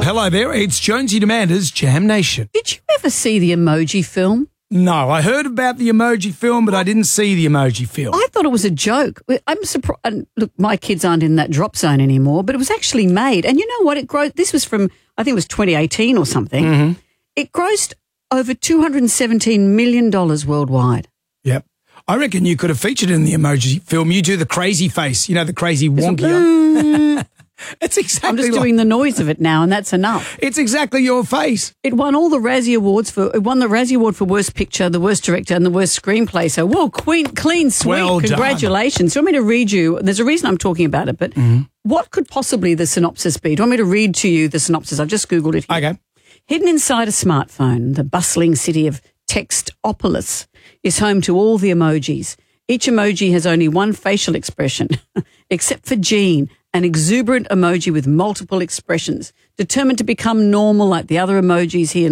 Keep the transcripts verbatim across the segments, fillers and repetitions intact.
hello there. It's Jonesy and Amanda's Jam Nation. Did you ever see the Emoji film? No, I heard about the Emoji film, but I didn't see the Emoji film. I thought it was a joke. I'm surprised. Look, my kids aren't in that drop zone anymore, but it was actually made. And you know what? It grossed. This was from, I think it was twenty eighteen or something. Mm-hmm. It grossed over two hundred seventeen million dollars worldwide. Yep. I reckon you could have featured in the Emoji film. You do the crazy face, you know, the crazy wonky. It's exactly I'm just like, doing the noise of it now, and that's enough. It's exactly your face. It won all the Razzie Awards for. It won the Razzie Award for Worst Picture, the Worst Director, and the Worst Screenplay. So, whoa, queen, clean sweep. Well done. Congratulations. Do you want me to read you? There's a reason I'm talking about it, but mm-hmm. what could possibly the synopsis be? Do you want me to read to you the synopsis? I've just Googled it here. Okay. Hidden inside a smartphone, the bustling city of Textopolis is home to all the emojis. Each emoji has only one facial expression, except for Jean, an exuberant emoji with multiple expressions, determined to become normal like the other emojis here.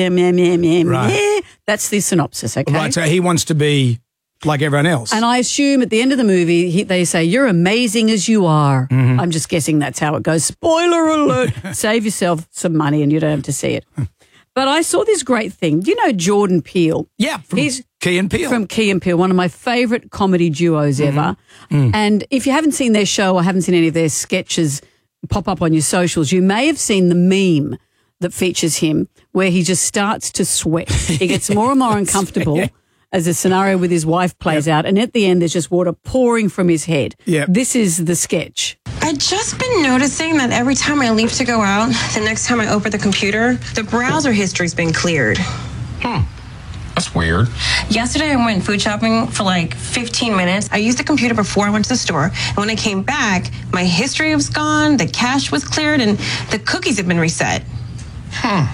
Right. That's the synopsis, okay? Right, so he wants to be like everyone else. And I assume at the end of the movie, he, they say, you're amazing as you are. Mm-hmm. I'm just guessing that's how it goes. Spoiler alert. Save yourself some money and you don't have to see it. But I saw this great thing. Do you know Jordan Peele? Yeah, from He's Key and Peele. From Key and Peele, one of my favourite comedy duos mm-hmm. ever. Mm. And if you haven't seen their show or haven't seen any of their sketches pop up on your socials, you may have seen the meme that features him where he just starts to sweat. He gets more and more uncomfortable yeah. as the scenario with his wife plays yep. out. And at the end, there's just water pouring from his head. Yep. This is the sketch. I've just been noticing that every time I leave to go out, the next time I open the computer, the browser history's been cleared. Hmm. That's weird. Yesterday, I went food shopping for like fifteen minutes. I used the computer before I went to the store. And when I came back, my history was gone, the cache was cleared, and the cookies have been reset. Hmm.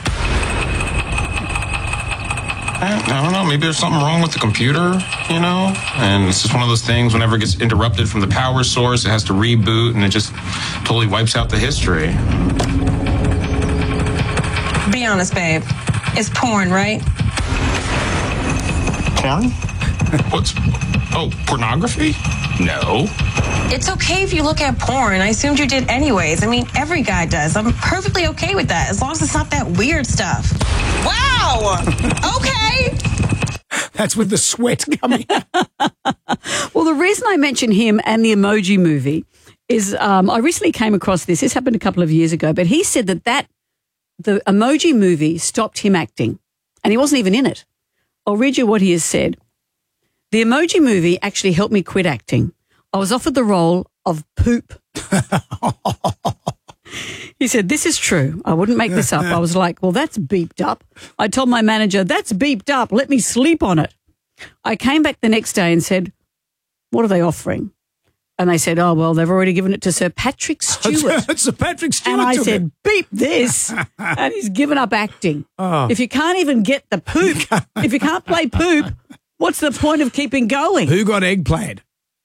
I don't know, maybe there's something wrong with the computer, you know? And it's just one of those things, whenever it gets interrupted from the power source, it has to reboot, and it just totally wipes out the history. Be honest, babe. It's porn, right? Porn? What's... Oh, pornography? No. It's okay if you look at porn. I assumed you did anyways. I mean, every guy does. I'm perfectly okay with that, as long as it's not that weird stuff. Wow! Okay! That's with the sweat coming. Well, the reason I mention him and the Emoji Movie is um, I recently came across this. This happened a couple of years ago, but he said that, that the Emoji Movie stopped him acting, and he wasn't even in it. I'll read you what he has said. The Emoji Movie actually helped me quit acting. I was offered the role of Poop. He said, this is true. I wouldn't make this up. I was like, well, that's beeped up. I told my manager, that's beeped up. Let me sleep on it. I came back the next day and said, what are they offering? And they said, oh, well, they've already given it to Sir Patrick Stewart. Sir Patrick Stewart. And I said, it. beep this. And he's given up acting. Oh. If you can't even get the poop, if you can't play Poop, what's the point of keeping going? Who got Eggplant?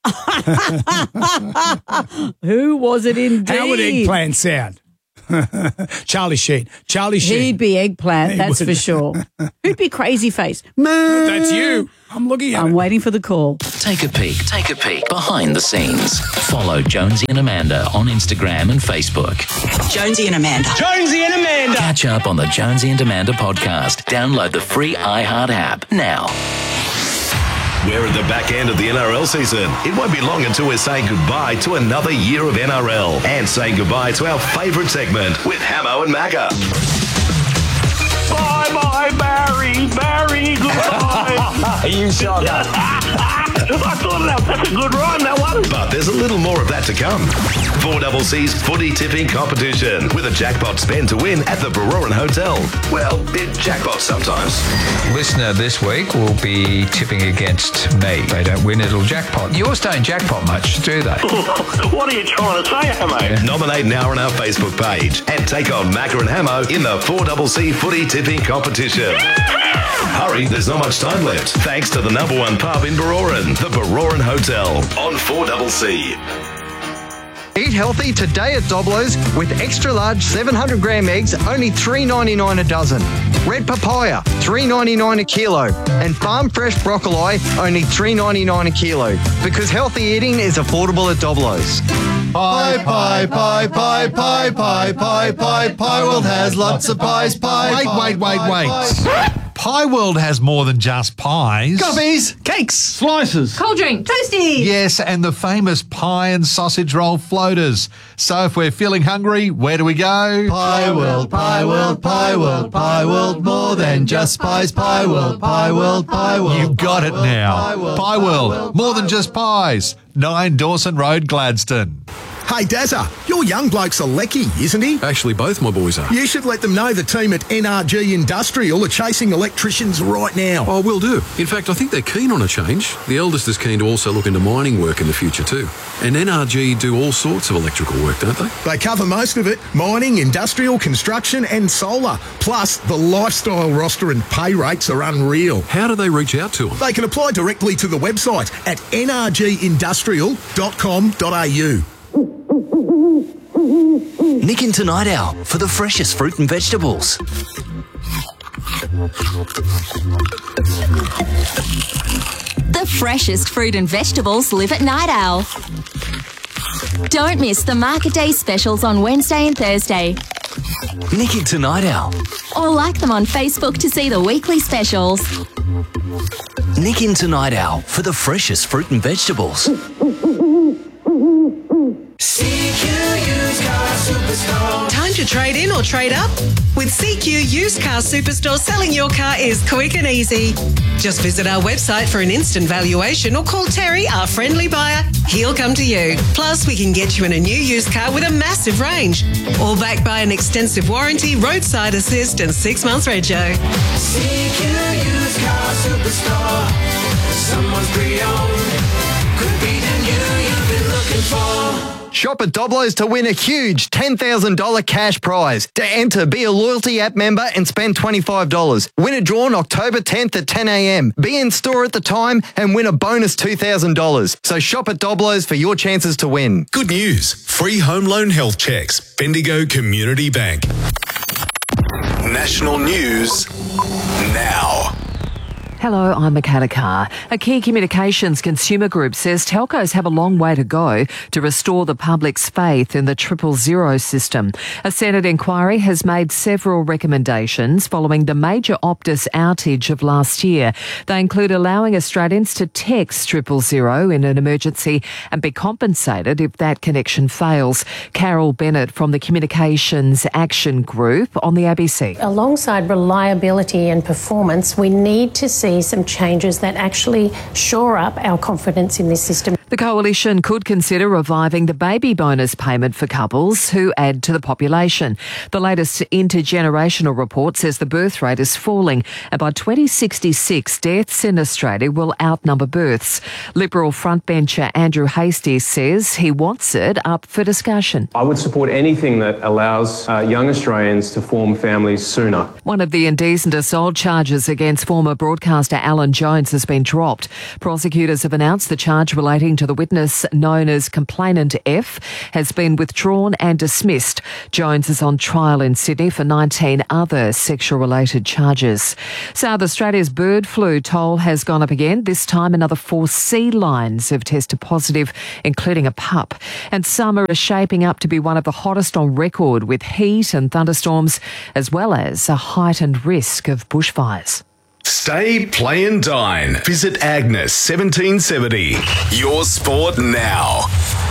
Who was it indeed? How would Eggplant sound? Charlie Sheen. Charlie Sheen. He'd be Eggplant, he that's would. For sure. Who'd be Crazy Face? That's you. I'm looking at I'm it. waiting for the call. Take a peek. Take a peek behind the scenes. Follow Jonesy and Amanda on Instagram and Facebook. Jonesy and Amanda. Jonesy and Amanda. Catch up on the Jonesy and Amanda podcast. Download the free iHeart app now. We're at the back end of the N R L season. It won't be long until we're saying goodbye to another year of N R L and saying goodbye to our favourite segment with Hamo and Macca. Bye-bye, Barry. Barry, goodbye. You shot that. I thought that, that's a good rhyme, that one. But there's a little more of that to come. four C C's footy tipping competition with a jackpot spend to win at the Baroran Hotel. Well, it jackpots sometimes. Listener this week will be tipping against me. They don't win, it'll jackpot. Yours don't jackpot much, do they? What are you trying to say, Hamo? Yeah. Nominate now on our Facebook page and take on Macca and Hamo in the four C C footy tipping competition. Hurry, there's not much time left. Thanks to the number one pub in Baroran, the Baroran Hotel on four C C. Eat healthy today at Doblo's with extra large seven hundred gram eggs, only three ninety-nine a dozen. Red papaya, three ninety-nine a kilo. And farm fresh broccoli, only three ninety-nine a kilo. Because healthy eating is affordable at Doblo's. Pie, pie, pie, pie, pie, pie, pie, pie, Pie World has lots of pies, pie. Wait, pie, wait, wait, pie, wait. pie. Pie World has more than just pies. Coffees, cakes, slices. Cold drink, toasties. Yes, and the famous pie and sausage roll floaters. So if we're feeling hungry, where do we go? Pie World, Pie World, Pie World, Pie World, more than just pies, Pie World, Pie World, Pie World. You've got it now. Pie World, more than just pies. nine Dawson Road, Gladstone. Hey, Dazza, your young bloke's a lecky, isn't he? Actually, both my boys are. You should let them know the team at N R G Industrial are chasing electricians right now. Oh, will do. In fact, I think they're keen on a change. The eldest is keen to also look into mining work in the future too. And N R G do all sorts of electrical work, don't they? They cover most of it. Mining, industrial, construction and solar. Plus, the lifestyle roster and pay rates are unreal. How do they reach out to them? They can apply directly to the website at n r g industrial dot com dot a u. Nick into Night Owl for the freshest fruit and vegetables. The freshest fruit and vegetables live at Night Owl. Don't miss the Market Day specials on Wednesday and Thursday. Nick into Night Owl. Or like them on Facebook to see the weekly specials. Nick into Night Owl for the freshest fruit and vegetables. Time to trade in or trade up? With C Q Used Car Superstore, selling your car is quick and easy. Just visit our website for an instant valuation or call Terry, our friendly buyer. He'll come to you. Plus, we can get you in a new used car with a massive range. All backed by an extensive warranty, roadside assist and six months rego. C Q Used Car Superstore. Someone's pre-owned. Could be the new you've been looking for. Shop at Doblo's to win a huge ten thousand dollars cash prize. To enter, be a loyalty app member and spend twenty-five dollars. Win a draw on October tenth at ten a.m. Be in store at the time and win a bonus two thousand dollars. So shop at Doblo's for your chances to win. Good news. Free home loan health checks. Bendigo Community Bank. National news now. Hello, I'm Michaela Carr. A key communications consumer group says telcos have a long way to go to restore the public's faith in the triple zero system. A Senate inquiry has made several recommendations following the major Optus outage of last year. They include allowing Australians to text triple zero in an emergency and be compensated if that connection fails. Carol Bennett from the Communications Action Group on the A B C. Alongside reliability and performance, we need to see some changes that actually shore up our confidence in this system. The Coalition could consider reviving the baby bonus payment for couples who add to the population. The latest intergenerational report says the birth rate is falling, and by twenty sixty-six, deaths in Australia will outnumber births. Liberal frontbencher Andrew Hastie says he wants it up for discussion. I would support anything that allows uh, young Australians to form families sooner. One of the indecent assault charges against former broadcaster Alan Jones has been dropped. Prosecutors have announced the charge relating to the witness known as Complainant F has been withdrawn and dismissed. Jones is on trial in Sydney for nineteen other sexual-related charges. South Australia's bird flu toll has gone up again. This time another four sea lions have tested positive, including a pup. And summer is shaping up to be one of the hottest on record, with heat and thunderstorms, as well as a heightened risk of bushfires. Stay, play and dine. Visit Agnes seventeen seventy. Your sport now.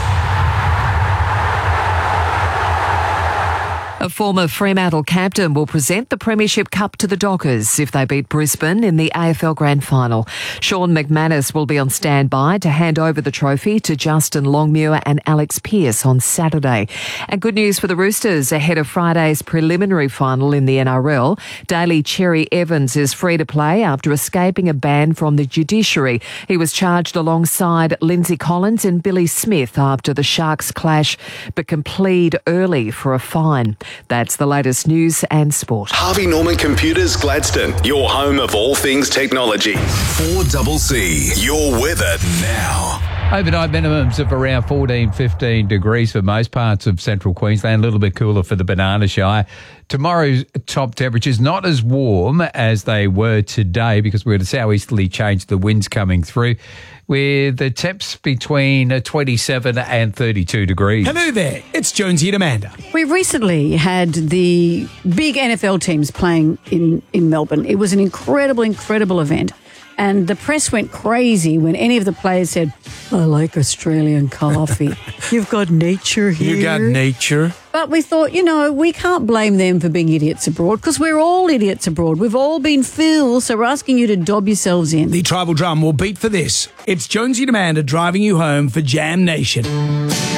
A former Fremantle captain will present the Premiership Cup to the Dockers if they beat Brisbane in the A F L Grand Final. Sean McManus will be on standby to hand over the trophy to Justin Longmuir and Alex Pearce on Saturday. And good news for the Roosters ahead of Friday's preliminary final in the N R L. Daly Cherry Evans is free to play after escaping a ban from the judiciary. He was charged alongside Lindsay Collins and Billy Smith after the Sharks clash, but can plead early for a fine. That's the latest news and sport. Harvey Norman Computers Gladstone, your home of all things technology. four C C, your weather now. Overnight minimums of around fourteen, fifteen degrees for most parts of central Queensland, a little bit cooler for the Banana Shire. Tomorrow's top temperatures not as warm as they were today because we're going to southeasterly change the winds coming through, with the temps between twenty-seven and thirty-two degrees. Hello there, it's Jonesy and Amanda. We recently had the big N F L teams playing in, in Melbourne. It was an incredible, incredible event. And the press went crazy when any of the players said, I like Australian coffee. You've got nature here. You got nature. But we thought, you know, we can't blame them for being idiots abroad because we're all idiots abroad. We've all been fools, so we're asking you to dob yourselves in. The tribal drum will beat for this. It's Jonesy and Amanda driving you home for Jam Nation.